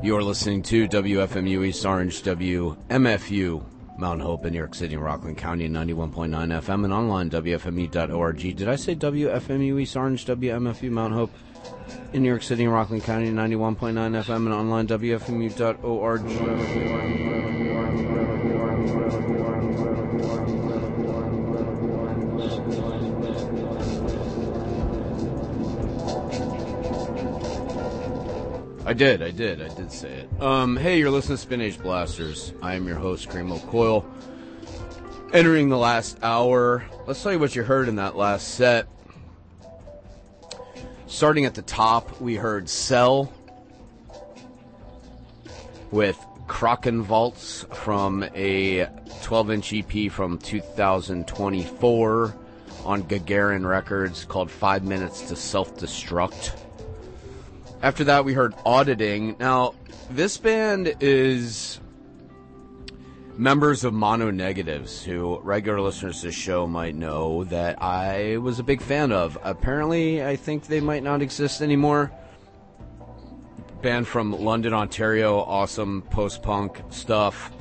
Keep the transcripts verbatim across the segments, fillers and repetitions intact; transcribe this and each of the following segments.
You're listening to W F M U East Orange, W M F U Mount Hope in New York City and Rockland County, ninety-one point nine F M, and online, W F M U dot org. Did I say W F M U East Orange, W M F U Mount Hope in New York City and Rockland County, ninety-one point nine F M, and online, W F M U dot org. I did, I did, I did say it. Um, hey, you're listening to Spin Age Blasters. I am your host, Cream O'Coyle. Entering the last hour, let's tell you what you heard in that last set. Starting at the top, we heard Cell with Kraken Vaults from a twelve-inch E P from two thousand twenty-four on Gagarin Records called Five Minutes to Self-Destruct. After that, we heard Auditing. Now, this band is members of Mono Negatives, who regular listeners to the show might know that I was a big fan of. Apparently, I think they might not exist anymore. Band from London, Ontario, awesome post-punk stuff.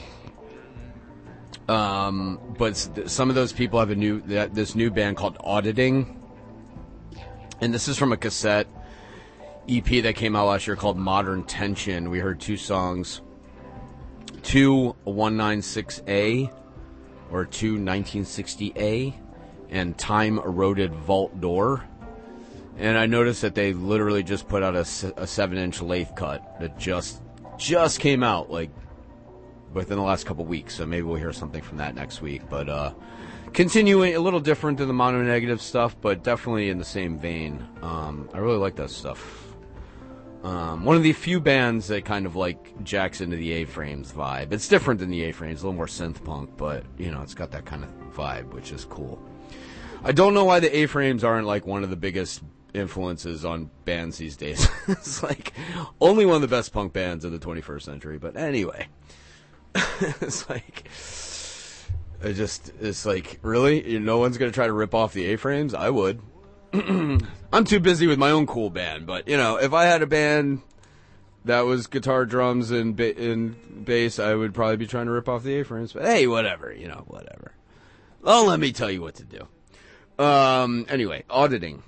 Um, but some of those people have a new this new band called Auditing, and this is from a cassette E P that came out last year called Modern Tension. We heard two songs, two one ninety-six A or two nineteen sixty A and Time Eroded Vault Door. And I noticed that they literally just put out a, a seven-inch lathe cut that just just came out like within the last couple weeks. So maybe we'll hear something from that next week. But uh, continuing a little different than the Mono Negative stuff, but definitely in the same vein. Um, I really like that stuff. Um, one of the few bands that kind of like jacks into the A-Frames vibe. It's different than the A-Frames, a little more synth punk, but you know, it's got that kind of vibe, which is cool. I don't know why the A-Frames aren't like one of the biggest influences on bands these days. It's like only one of the best punk bands of the twenty-first century, but anyway. It's like I just it's like really? No one's going to try to rip off the A-Frames? I would. I'm too busy with my own cool band, but, you know, if I had a band that was guitar, drums, and, ba- and bass, I would probably be trying to rip off the A-Frames. But, hey, whatever, you know, whatever. Well, let me tell you what to do. Um, anyway, Auditing.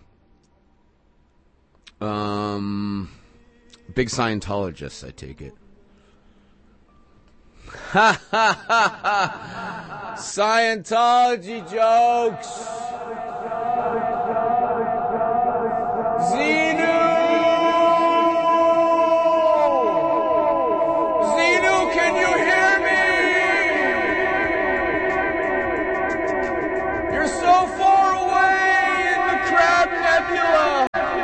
Um, big Scientologist, I take it. Ha, ha, ha, ha! Scientology jokes! Xenu! Xenu, can you hear me? You're so far away in the Crab Nebula!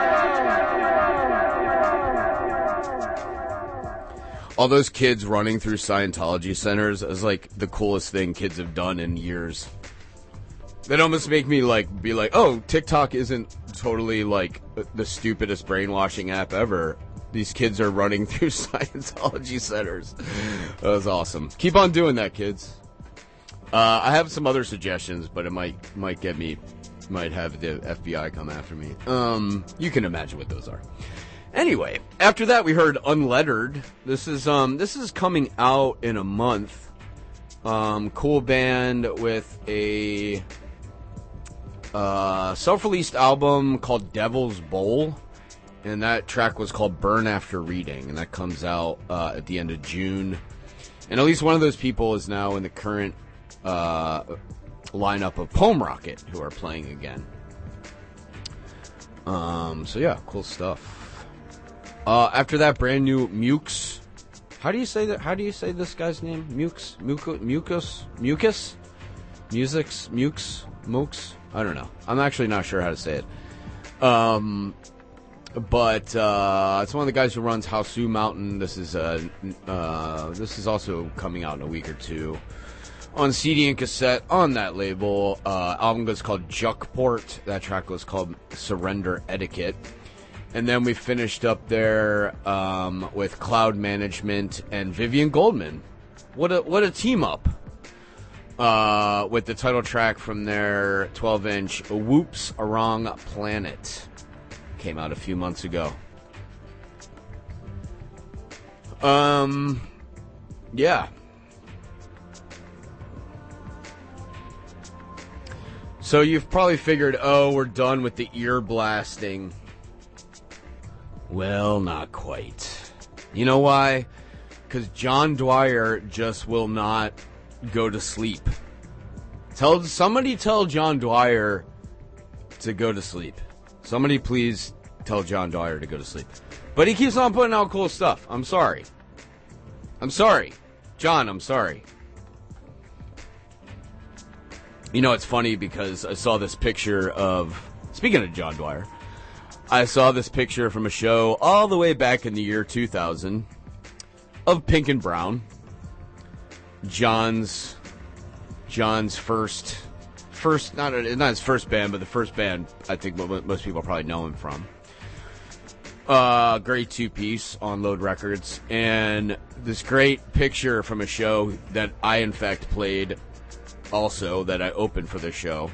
All those kids running through Scientology centers is like the coolest thing kids have done in years. That almost make me like be like, oh, TikTok isn't totally like the stupidest brainwashing app ever. These kids are running through Scientology centers. That was awesome. Keep on doing that, kids. Uh, I have some other suggestions, but it might might get me, might have the F B I come after me. Um, you can imagine what those are. Anyway, after that we heard Unlettered. This is um this is coming out in a month. Um, cool band with a Uh, self-released album called Devil's Bowl, and that track was called Burn After Reading, and that comes out uh, at the end of June. And at least one of those people is now in the current uh, lineup of Poem Rocket, who are playing again. Um, so yeah, cool stuff. Uh, after that, brand new Mucus. How do you say that? How do you say this guy's name? Mucus, Mucus, Mucus, Mucus, Musix, Mucus, Mooks. I don't know. I'm actually not sure how to say it. Um, but uh, it's one of the guys who runs Haosu Mountain. This is uh, uh, this is also coming out in a week or two on C D and cassette on that label. Uh, album was called Juckport. That track was called Surrender Etiquette. And then we finished up there um, with Cloud Management and Vivian Goldman. What a what a team up! Uh, with the title track from their twelve-inch Whoops, A Wrong Planet. Came out a few months ago. Um, yeah. So you've probably figured, oh, we're done with the ear blasting. Well, not quite. You know why? Because John Dwyer just will not go to sleep. Tell somebody tell John Dwyer to go to sleep. Somebody please tell John Dwyer to go to sleep. But he keeps on putting out cool stuff. I'm sorry. I'm sorry. John, I'm sorry. You know, it's funny because I saw this picture of, speaking of John Dwyer, I saw this picture from a show all the way back in the year two thousand of Pink and Brown. John's John's first, first not not his first band, but the first band I think most people probably know him from. Uh, great two-piece on Load Records, and this great picture from a show that I in fact played, also that I opened for the show.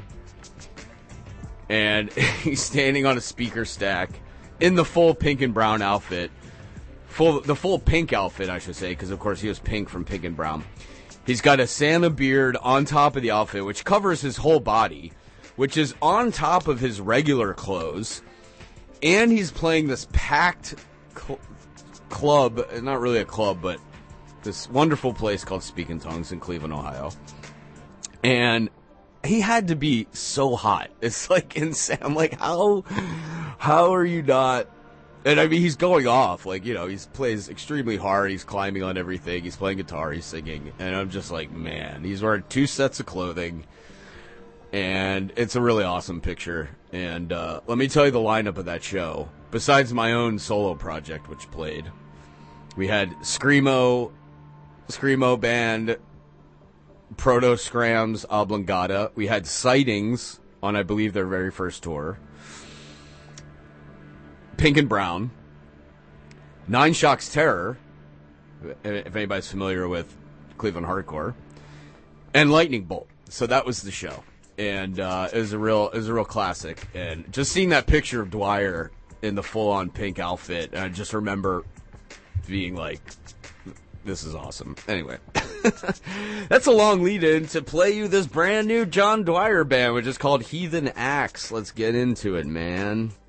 And he's standing on a speaker stack in the full Pink and Brown outfit, full the full pink outfit, I should say, because of course he was pink from Pink and Brown. He's got a Santa beard on top of the outfit, which covers his whole body, which is on top of his regular clothes. And he's playing this packed cl- club, not really a club, but this wonderful place called Speak in Tongues in Cleveland, Ohio. And he had to be so hot. It's like insane. I'm like, how, how are you not? And I mean, he's going off. Like, you know, he plays extremely hard. He's climbing on everything. He's playing guitar. He's singing. And I'm just like, man, he's wearing two sets of clothing. And it's a really awesome picture. And uh, let me tell you the lineup of that show. Besides my own solo project, which played, we had Screamo, Screamo Band, Proto Scrams Oblongata. We had Sightings on, I believe, their very first tour. Pink and Brown. Nine Shocks Terror, if anybody's familiar with Cleveland hardcore. And Lightning Bolt. So that was the show. And uh, it was a real, it was a real classic. And just seeing that picture of Dwyer in the full-on pink outfit, I just remember being like, "This is awesome." Anyway, that's a long lead-in to play you this brand new John Dwyer band, which is called Heathen Axe. Let's get into it, man.